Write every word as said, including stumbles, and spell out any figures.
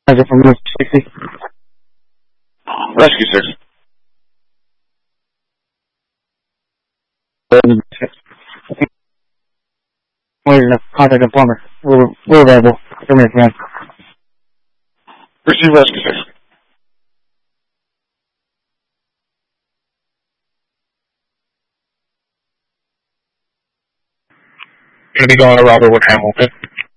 Is it from sixty? Rescue six. Where's the contact a plumber? We're, we're available. Two minutes, man. Receive rescue six. Gonna be going to Robert Wood Hamilton.